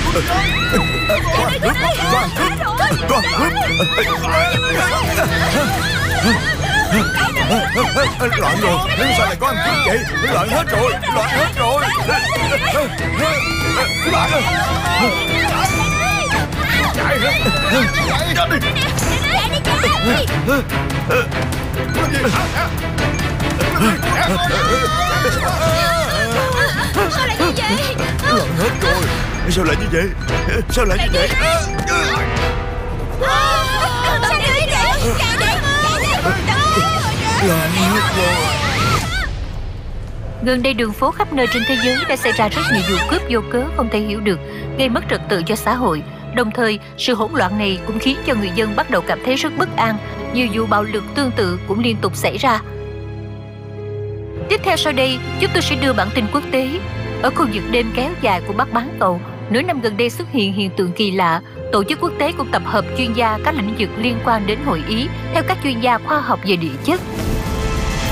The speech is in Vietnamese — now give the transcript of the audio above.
Loạn rồi, sao lại có ăn cướp vậy? Loạn hết rồi, loạn hết rồi. Loạn rồi. Chạy đi. Sao lại như vậy? Loạn hết rồi. Sao lại như vậy? Sao lại như vậy? Sao lại như vậy? Loạn hết rồi. Gần đây đường phố khắp nơi trên thế giới đã xảy ra rất nhiều vụ cướp vô cớ không thể hiểu được, gây mất trật tự cho xã hội. Đồng thời, sự hỗn loạn này cũng khiến cho người dân bắt đầu cảm thấy rất bất an. Nhiều vụ bạo lực tương tự cũng liên tục xảy ra. Tiếp theo sau đây, chúng tôi sẽ đưa bản tin quốc tế. Ở khu vực đêm kéo dài của Bắc bán cầu, nửa năm gần đây xuất hiện hiện tượng kỳ lạ. Tổ chức quốc tế cũng tập hợp chuyên gia các lĩnh vực liên quan đến Hội Ý theo các chuyên gia khoa học về địa chất.